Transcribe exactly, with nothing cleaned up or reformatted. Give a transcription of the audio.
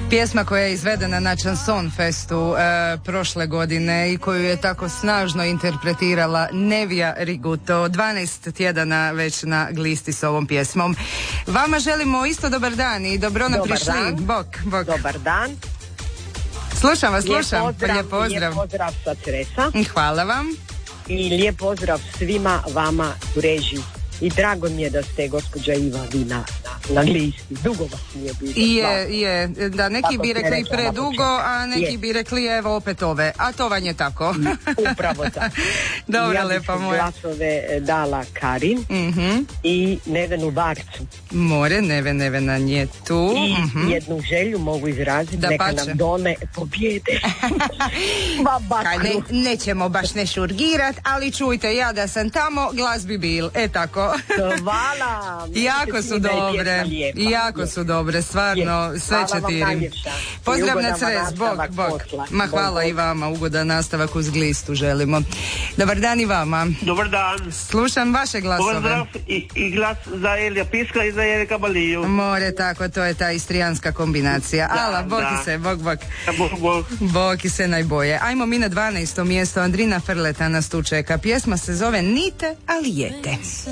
Pjesma koja je izvedena na Chanson Festu e, prošle godine i koju je tako snažno interpretirala Nevija Riguto. dvanaest tjedana već na glisti s ovom pjesmom. Vama želimo isto dobar dan i dobro nam prišli. Dan. Bok, bok. Dobar dan. Slušam vas, Lijep slušam. pozdrav, Lijep pozdrav. lijep pozdrav sa Cresa. Hvala vam. I lijep pozdrav svima vama u režiji. I drago mi je da ste gospođa Iva vi na, na, na listi. Dugo vas nije bilo. Je, je. Da, neki Tako bi rekli rekla predugo, a neki je. bi rekli evo opet ove. A to vam je tako. Upravo tako. Dobro, ja lepa bih moja. glasove dala Karin Mm-hmm. i Nevenu Barcu. More, Neve, Nevena je tu. I Mm-hmm. jednu želju mogu izraziti, Da neka pače. nam done pobjede. Ma, Kaj, ne, nećemo baš ne šurgirat, ali čujte, ja da sam tamo, glas bi bil. E tako. Hvala. Jako su dobre, jako su dobre, stvarno, sve četirim. Pozdrav na Cres, bok, bok. Ma hvala i vama, ugodan nastavak uz glistu želimo. Dobar dan i vama. Dobar dan. Slušam vaše glasove. Pozdrav i, i glas za Elija Piska i za Erika Baliju. More, tako, to je ta istrijanska kombinacija. Da, Ala, boki da. se, bok, bok. Bok, bok. Boki se najboje. Ajmo mi na dvanaesto mjesto, Andrina Frleta nas tu čeka. Pjesma se zove Nite, ali jete.